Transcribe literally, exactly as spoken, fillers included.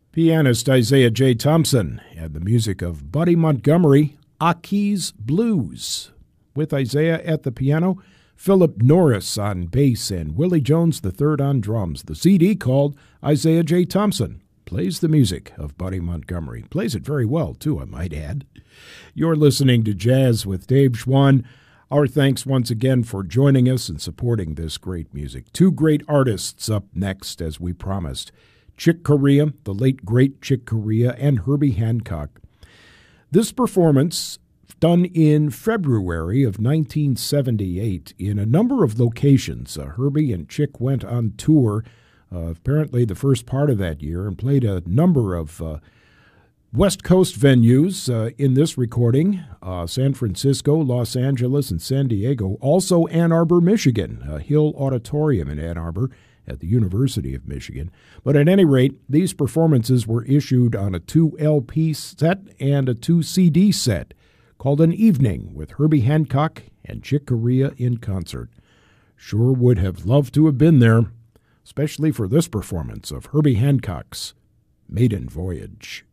Pianist Isaiah J. Thompson and the music of Buddy Montgomery, Aki's Blues. With Isaiah at the piano, Philip Norris on bass, and Willie Jones the third on drums. The C D, called Isaiah J. Thompson, plays the music of Buddy Montgomery. Plays it very well, too, I might add. You're listening to Jazz with Dave Schwann. Our thanks once again for joining us and supporting this great music. Two great artists up next, as we promised. Chick Corea, the late great Chick Corea, and Herbie Hancock. This performance, done in February of nineteen seventy-eight in a number of locations. Uh, Herbie and Chick went on tour, uh, apparently the first part of that year, and played a number of uh, West Coast venues uh, in this recording, uh, San Francisco, Los Angeles, and San Diego. Also Ann Arbor, Michigan, uh, Hill Auditorium in Ann Arbor at the University of Michigan. But at any rate, these performances were issued on a two L P set and a two C D set called An Evening with Herbie Hancock and Chick Corea in concert. Sure would have loved to have been there, especially for this performance of Herbie Hancock's Maiden Voyage.